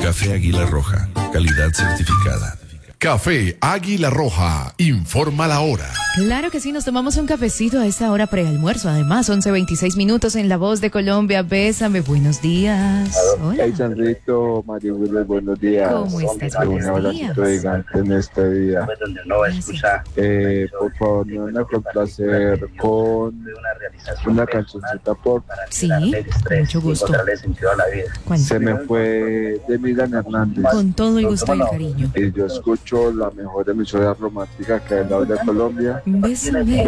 Café Águila Roja, calidad certificada. Café Águila Roja, informa la hora. Claro que sí, nos tomamos un cafecito a esta hora prealmuerzo. Además, 11:26 en La Voz de Colombia. Bésame, buenos días. Hola. Hey, Sandrito, Mario Wilber, buenos días. ¿Cómo estás? Un abracito gigante en este día. Por favor, me van a complacer con una cancioncita por... Sí, con mucho gusto. Se me fue de Miriam Hernández. Con todo el gusto y el cariño. Y yo escucho la mejor emisora romántica que hay en la de Colombia. Bésame.